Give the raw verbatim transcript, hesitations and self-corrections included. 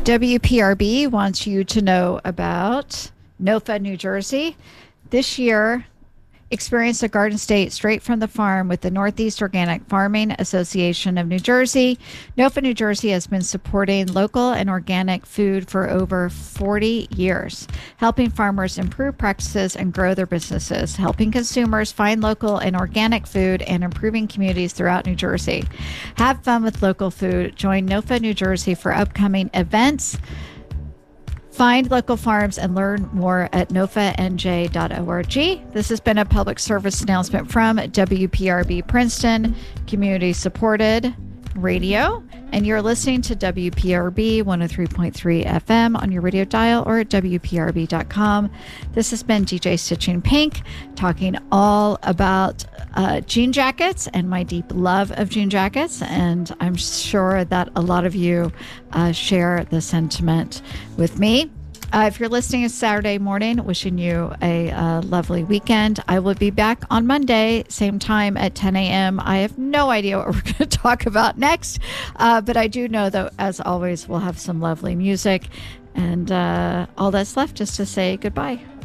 W P R B wants you to know about NOFA, New Jersey. This year, experience a garden state straight from the farm with the Northeast Organic Farming Association of New Jersey. NOFA, New Jersey has been supporting local and organic food for over forty years, helping farmers improve practices and grow their businesses, helping consumers find local and organic food, and improving communities throughout New Jersey. Have fun with local food. Join NOFA, New Jersey for upcoming events. Find local farms and learn more at nofa n j dot org. This has been a public service announcement from W P R B Princeton, community supported radio. And you're listening to W P R B one oh three point three F M on your radio dial or at W P R B dot com. This has been D J Stitching Pink talking all about uh, jean jackets and my deep love of jean jackets. And I'm sure that a lot of you uh, share the sentiment with me. Uh, if you're listening it's Saturday morning, wishing you a uh, lovely weekend. I will be back on Monday, same time at ten a.m. I have no idea what we're going to talk about next, uh, but I do know that, as always, we'll have some lovely music. And uh, all that's left is to say goodbye.